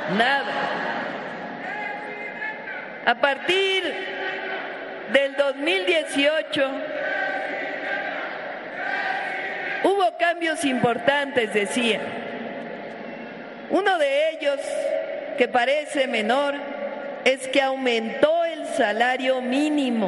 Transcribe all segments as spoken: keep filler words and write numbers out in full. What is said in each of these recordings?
Nada. A partir del dos mil dieciocho hubo cambios importantes, decía. Uno de ellos, que parece menor, es que aumentó el salario mínimo.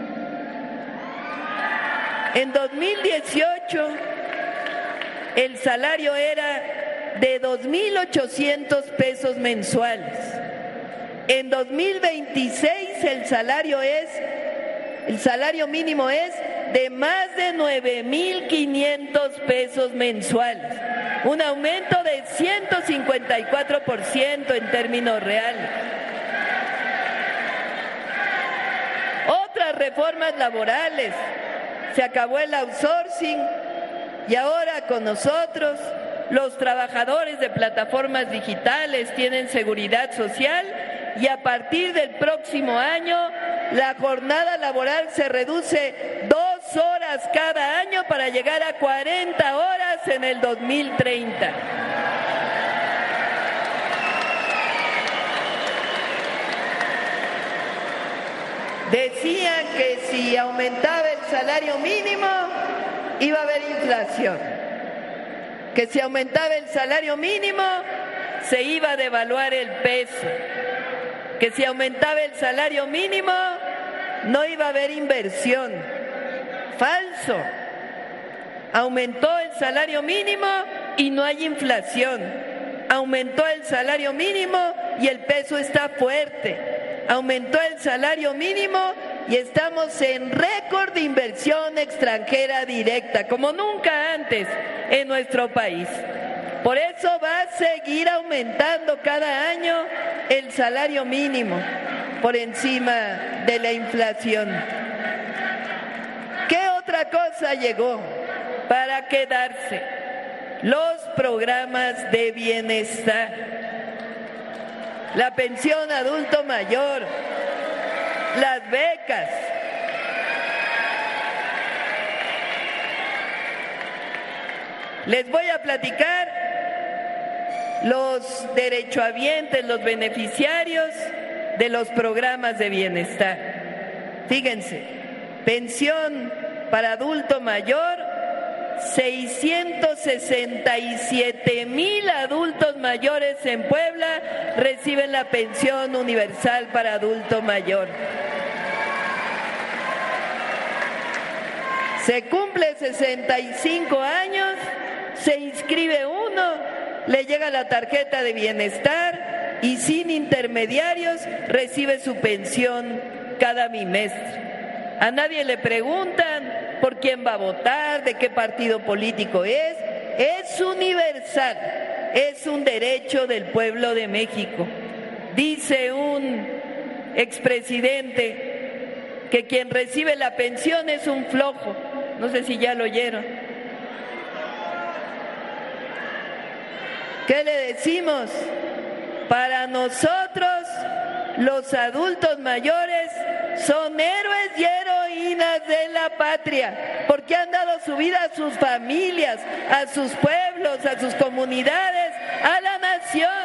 En dos mil dieciocho el salario era de dos mil ochocientos pesos mensuales. En dos mil veintiséis el salario es, el salario mínimo es de más de nueve mil quinientos pesos mensuales, un aumento de ciento cincuenta y cuatro por ciento en términos reales. Otras reformas laborales, se acabó el outsourcing y ahora con nosotros los trabajadores de plataformas digitales tienen seguridad social y a partir del próximo año la jornada laboral se reduce dos horas cada año para llegar a cuarenta horas en el dos mil treinta. Decían que si aumentaba el salario mínimo iba a haber inflación, que si aumentaba el salario mínimo se iba a devaluar el peso, que si aumentaba el salario mínimo no iba a haber inversión. Falso. Aumentó el salario mínimo y no hay inflación. Aumentó el salario mínimo y el peso está fuerte. Aumentó el salario mínimo y estamos en récord de inversión extranjera directa, como nunca antes en nuestro país. Por eso va a seguir aumentando cada año el salario mínimo por encima de la inflación. ¿Qué otra cosa llegó para quedarse? Los programas de bienestar. La pensión adulto mayor, las becas. Les voy a platicar los derechohabientes, los beneficiarios de los programas de bienestar. Fíjense, pensión para adulto mayor, seiscientos sesenta y siete mil adultos mayores en Puebla reciben la pensión universal para adulto mayor. Se cumple sesenta y cinco años, se inscribe uno, le llega la tarjeta de bienestar y sin intermediarios recibe su pensión cada bimestre. A nadie le preguntan por quién va a votar, de qué partido político es. Es universal, es un derecho del pueblo de México. Dice un expresidente que quien recibe la pensión es un flojo. No sé si ya lo oyeron. ¿Qué le decimos? Para nosotros, los adultos mayores son héroes y heroínas de la patria, porque han dado su vida a sus familias, a sus pueblos, a sus comunidades, a la nación.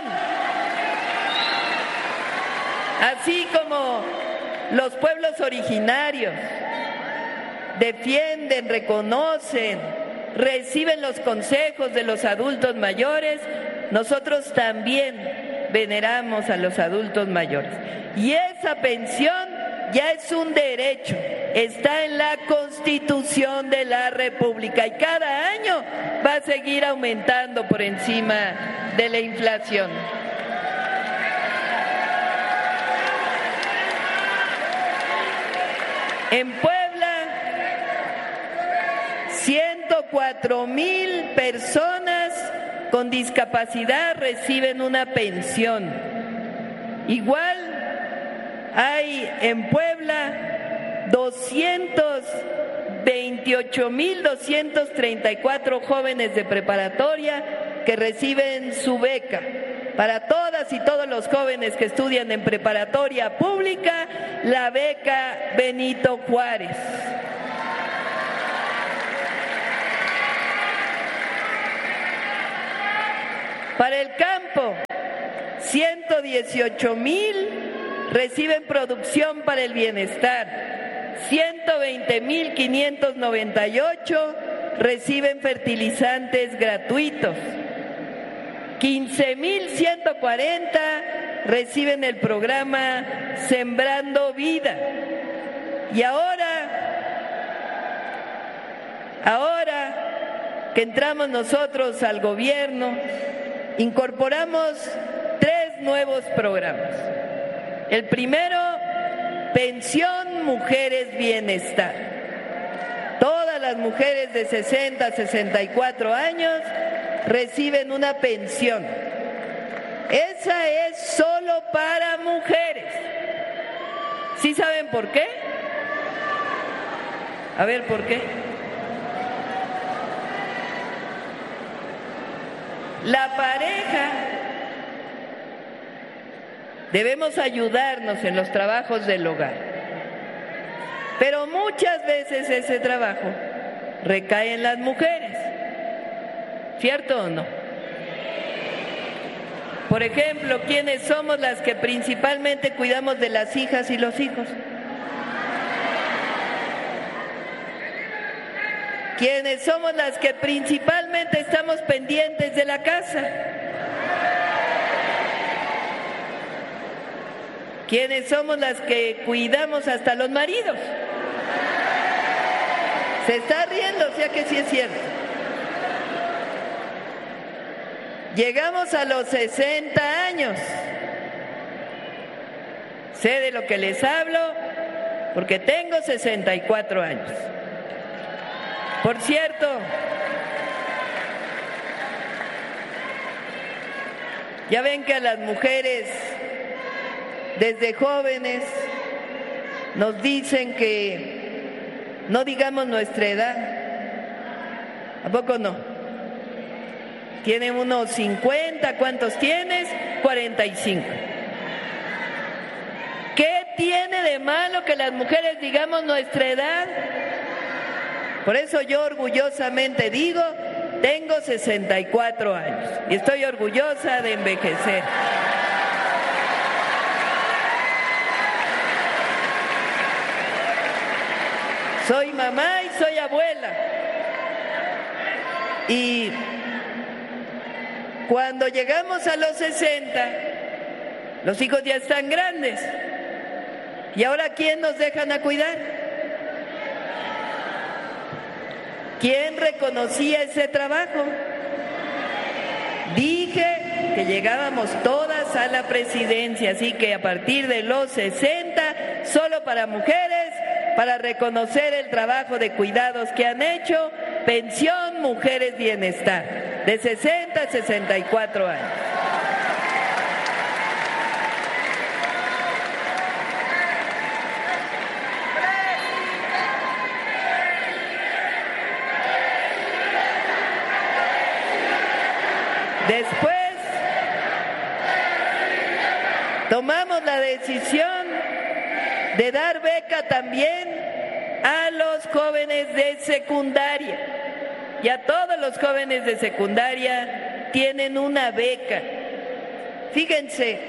Así como los pueblos originarios defienden, reconocen, reciben los consejos de los adultos mayores, nosotros también veneramos a los adultos mayores. Y esa pensión ya es un derecho, está en la Constitución de la República y cada año va a seguir aumentando por encima de la inflación. En Puebla, ciento cuatro mil personas con discapacidad reciben una pensión. Igual hay en Puebla doscientos veintiocho mil doscientos treinta y cuatro jóvenes de preparatoria que reciben su beca. Para todas y todos los jóvenes que estudian en preparatoria pública, la beca Benito Juárez. Para el campo, ciento dieciocho mil reciben producción para el bienestar, ciento veinte mil quinientos noventa y ocho reciben fertilizantes gratuitos, quince mil ciento cuarenta reciben el programa Sembrando Vida. Y ahora, ahora que entramos nosotros al gobierno, incorporamos tres nuevos programas. El primero, Pensión Mujeres Bienestar. Todas las mujeres de sesenta a sesenta y cuatro años reciben una pensión. Esa es solo para mujeres. ¿Sí saben por qué? A ver, ¿por qué? La pareja, debemos ayudarnos en los trabajos del hogar, pero muchas veces ese trabajo recae en las mujeres, ¿cierto o no? Por ejemplo, ¿quiénes somos las que principalmente cuidamos de las hijas y los hijos? ¿Quiénes somos las que principalmente estamos pendientes de la casa? ¿Quiénes somos las que cuidamos hasta los maridos? Se está riendo, o sea que sí es cierto. Llegamos a los sesenta años. Sé de lo que les hablo porque tengo sesenta y cuatro años. Por cierto, ya ven que a las mujeres desde jóvenes nos dicen que no digamos nuestra edad. ¿A poco no? Tienen unos cincuenta, ¿cuántos tienes? cuarenta y cinco. ¿Qué tiene de malo que las mujeres digamos nuestra edad? Por eso yo orgullosamente digo, tengo sesenta y cuatro años y estoy orgullosa de envejecer. Soy mamá y soy abuela. Y cuando llegamos a los sesenta, los hijos ya están grandes. ¿Y ahora quién nos dejan a cuidar? ¿Quién reconocía ese trabajo? Dije que llegábamos todas a la presidencia, así que a partir de los sesenta, solo para mujeres, para reconocer el trabajo de cuidados que han hecho, Pensión Mujeres Bienestar, de sesenta a sesenta y cuatro años. Después tomamos la decisión de dar beca también a los jóvenes de secundaria. Y a todos los jóvenes de secundaria tienen una beca. Fíjense,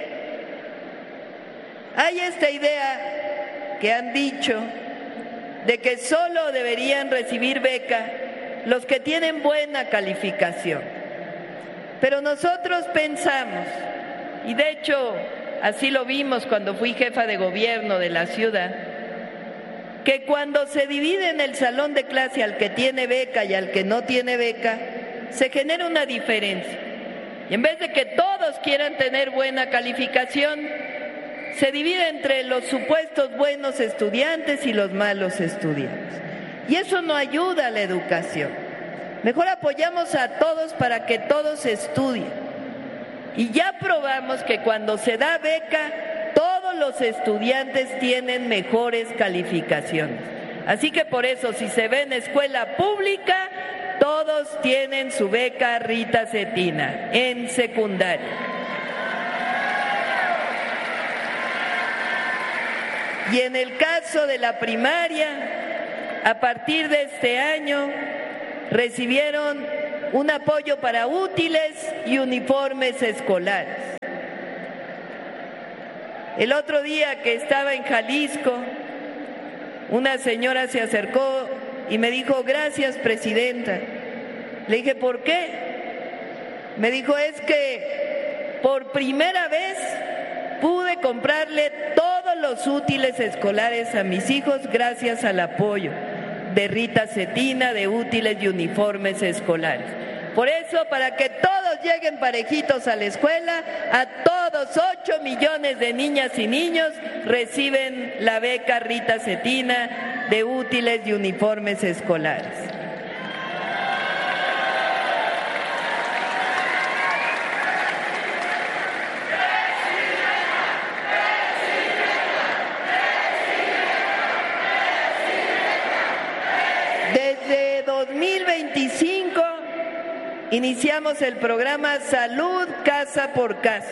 hay esta idea que han dicho de que solo deberían recibir beca los que tienen buena calificación. Pero nosotros pensamos, y de hecho así lo vimos cuando fui jefa de gobierno de la ciudad, que cuando se divide en el salón de clase al que tiene beca y al que no tiene beca, se genera una diferencia. Y en vez de que todos quieran tener buena calificación, se divide entre los supuestos buenos estudiantes y los malos estudiantes. Y eso no ayuda a la educación. Mejor apoyamos a todos para que todos estudien. Y ya probamos que cuando se da beca, todos los estudiantes tienen mejores calificaciones. Así que por eso, si se ve en escuela pública, todos tienen su beca Rita Cetina en secundaria. Y en el caso de la primaria, a partir de este año, recibieron un apoyo para útiles y uniformes escolares. El otro día que estaba en Jalisco, una señora se acercó y me dijo, gracias, presidenta. Le dije, ¿por qué? Me dijo, es que por primera vez pude comprarle todos los útiles escolares a mis hijos gracias al apoyo de Rita Cetina, de útiles y uniformes escolares. Por eso, para que todos lleguen parejitos a la escuela, a todos ocho millones de niñas y niños reciben la beca Rita Cetina de útiles y uniformes escolares. Desde dos mil veinticinco iniciamos el programa Salud Casa por Casa,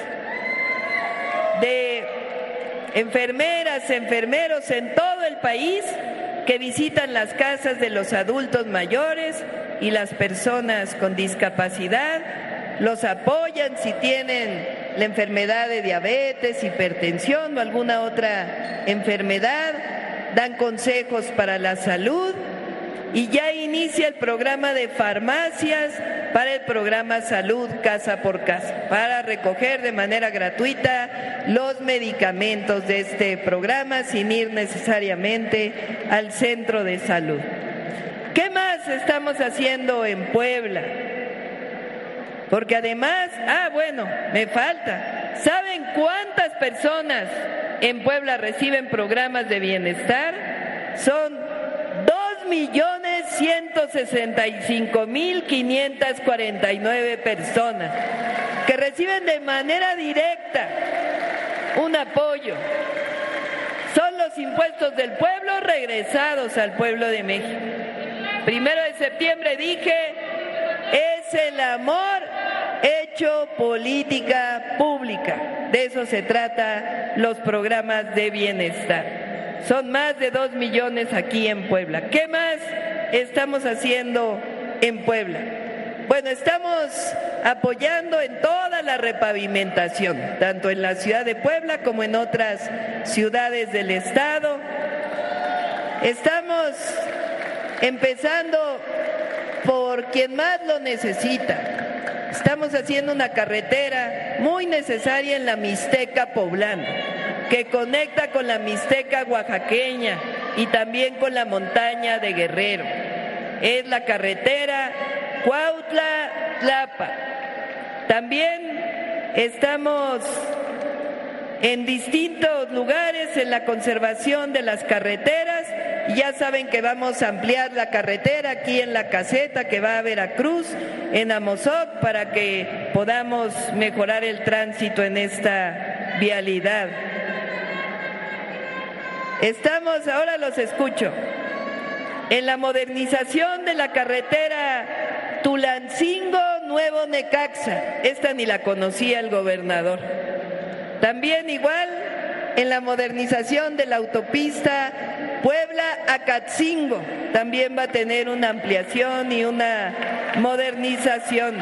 de enfermeras, enfermeros en todo el país que visitan las casas de los adultos mayores y las personas con discapacidad, los apoyan si tienen la enfermedad de diabetes, hipertensión o alguna otra enfermedad, dan consejos para la salud. Y ya inicia el programa de farmacias para el programa Salud Casa por Casa, para recoger de manera gratuita los medicamentos de este programa sin ir necesariamente al centro de salud. ¿Qué más estamos haciendo en Puebla? Porque además, ah, bueno, me falta. ¿Saben cuántas personas en Puebla reciben programas de bienestar? Son dos millones ciento sesenta y cinco mil quinientas cuarenta y nueve personas que reciben de manera directa un apoyo. Son los impuestos del pueblo regresados al pueblo de México. Primero de septiembre dije, es el amor hecho política pública. De eso se trata los programas de bienestar. Son más de dos millones aquí en Puebla. ¿Qué más estamos haciendo en Puebla? Bueno, estamos apoyando en toda la repavimentación, tanto en la ciudad de Puebla como en otras ciudades del estado. Estamos empezando por quien más lo necesita. Estamos haciendo una carretera muy necesaria en la Mixteca poblana, que conecta con la Mixteca oaxaqueña y también con la montaña de Guerrero. Es la carretera Cuautla-Tlapa. También estamos en distintos lugares en la conservación de las carreteras. Ya saben que vamos a ampliar la carretera aquí en La Caseta, que va a Veracruz, en Amozoc, para que podamos mejorar el tránsito en esta vialidad. Estamos, ahora los escucho, en la modernización de la carretera Tulancingo-Nuevo Necaxa. Esta ni la conocía el gobernador. También igual en la modernización de la autopista Puebla-Acatzingo. También va a tener una ampliación y una modernización.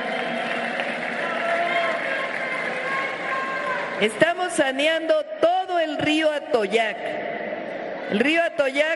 Estamos saneando todo el río Atoyac. El río Atoyac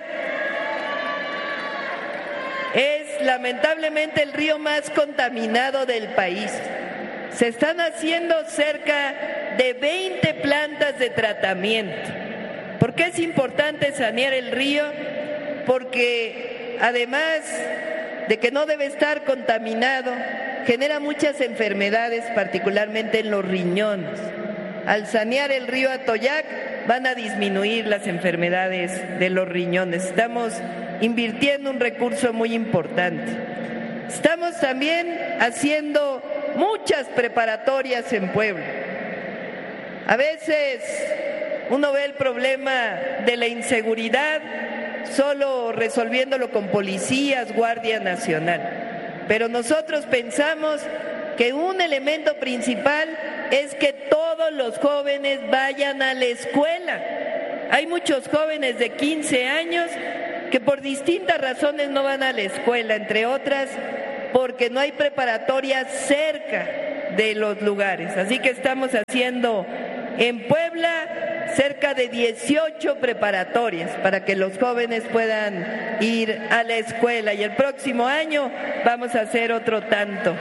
es lamentablemente el río más contaminado del país. Se están haciendo cerca de veinte plantas de tratamiento. ¿Por qué es importante sanear el río? Porque además de que no debe estar contaminado, genera muchas enfermedades, particularmente en los riñones. Al sanear el río Atoyac van a disminuir las enfermedades de los riñones. Estamos invirtiendo un recurso muy importante. Estamos también haciendo muchas preparatorias en Puebla. A veces uno ve el problema de la inseguridad solo resolviéndolo con policías, Guardia Nacional. Pero nosotros pensamos que un elemento principal es que todos los jóvenes vayan a la escuela. Hay muchos jóvenes de quince años que por distintas razones no van a la escuela, entre otras porque no hay preparatoria cerca de los lugares. Así que estamos haciendo en Puebla cerca de dieciocho preparatorias para que los jóvenes puedan ir a la escuela, y el próximo año vamos a hacer otro tanto.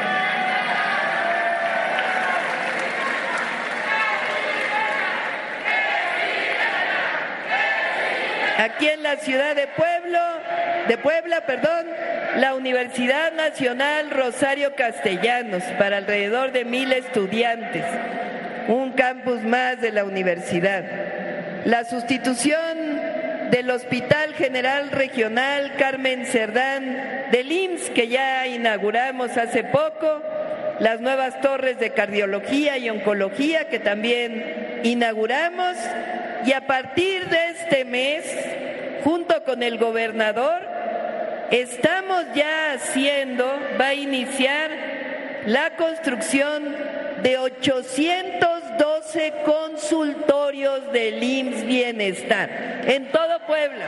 Aquí en la ciudad de Pueblo, de Puebla, perdón, la Universidad Nacional Rosario Castellanos, para alrededor de mil estudiantes, un campus más de la universidad. La sustitución del Hospital General Regional Carmen Cerdán del I M S S, que ya inauguramos hace poco, las nuevas torres de cardiología y oncología, que también inauguramos, y a partir de este mes, junto con el gobernador, estamos ya haciendo, va a iniciar la construcción de ochocientos doce consultorios del I M S S Bienestar en todo Puebla.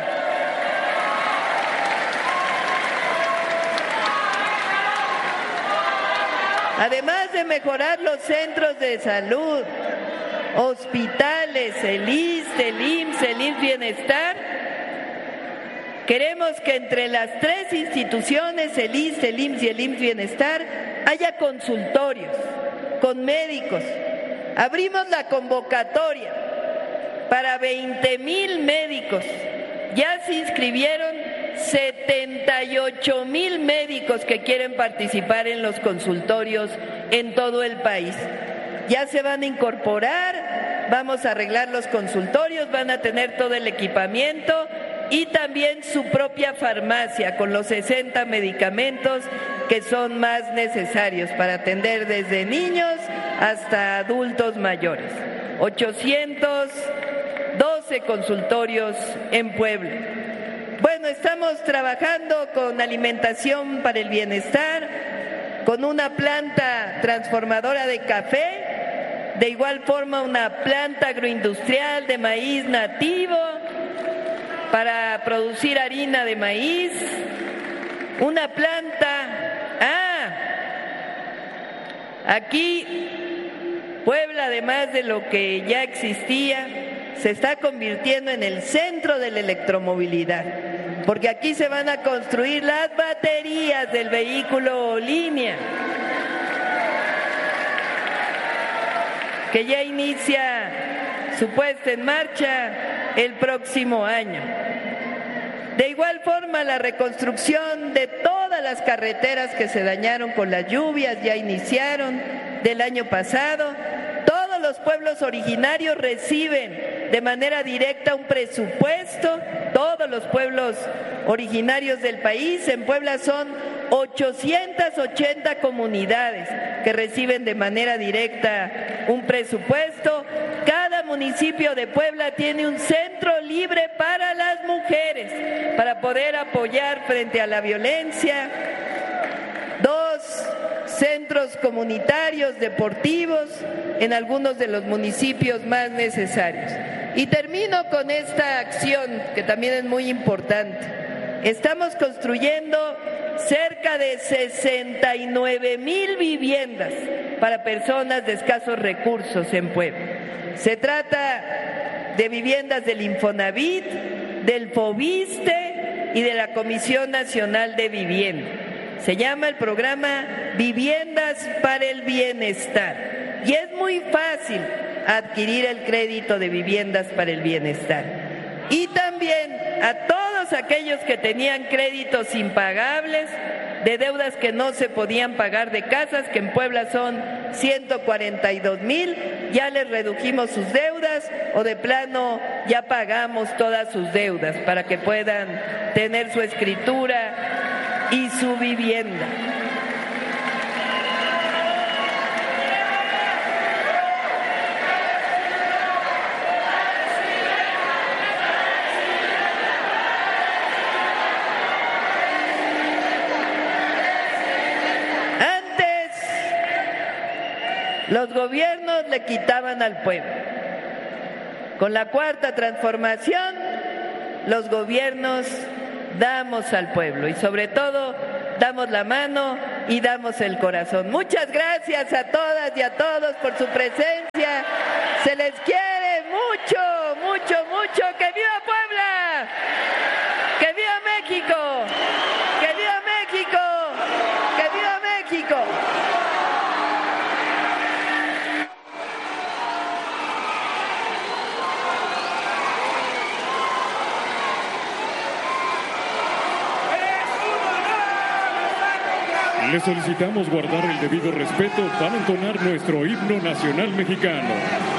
Además de mejorar los centros de salud, hospitales, el I S S S, el I M S S, el I M S S Bienestar, queremos que entre las tres instituciones, el I S S S, el I M S S y el I M S S Bienestar, haya consultorios con médicos. Abrimos la convocatoria para veinte mil médicos. Ya se inscribieron setenta y ocho mil médicos que quieren participar en los consultorios en todo el país. Ya se van a incorporar, vamos a arreglar los consultorios, van a tener todo el equipamiento y también su propia farmacia con los sesenta medicamentos que son más necesarios para atender desde niños hasta adultos mayores. ochocientos doce consultorios en Puebla. Bueno, estamos trabajando con alimentación para el bienestar, con una planta transformadora de café, de igual forma una planta agroindustrial de maíz nativo para producir harina de maíz, una planta, ah, aquí Puebla, además de lo que ya existía, se está convirtiendo en el centro de la electromovilidad, porque aquí se van a construir las baterías del vehículo línea, que ya inicia su puesta en marcha el próximo año. De igual forma, la reconstrucción de todas las carreteras que se dañaron con las lluvias ya iniciaron del año pasado. Todos los pueblos originarios reciben de manera directa un presupuesto, todos los pueblos originarios del país. En Puebla son ochocientas ochenta comunidades que reciben de manera directa un presupuesto. Cada municipio de Puebla tiene un centro libre para las mujeres, para poder apoyar frente a la violencia. Dos centros comunitarios deportivos en algunos de los municipios más necesarios. Y termino con esta acción que también es muy importante. Estamos construyendo cerca de sesenta y nueve mil viviendas para personas de escasos recursos en Puebla. Se trata de viviendas del Infonavit, del Fobiste y de la Comisión Nacional de Vivienda. Se llama el programa Viviendas para el Bienestar y es muy fácil adquirir el crédito de Viviendas para el Bienestar. Y también a todos aquellos que tenían créditos impagables, de deudas que no se podían pagar, de casas, que en Puebla son ciento cuarenta y dos mil, ya les redujimos sus deudas o de plano ya pagamos todas sus deudas para que puedan tener su escritura y su vivienda. Los gobiernos le quitaban al pueblo. Con la cuarta transformación, los gobiernos damos al pueblo y sobre todo damos la mano y damos el corazón. Muchas gracias a todas y a todos por su presencia. Se les quiere mucho, mucho, mucho. ¡Que viva Puebla! ¡Que viva México! ¡Que viva México! ¡Que viva México! Les solicitamos guardar el debido respeto para entonar nuestro himno nacional mexicano.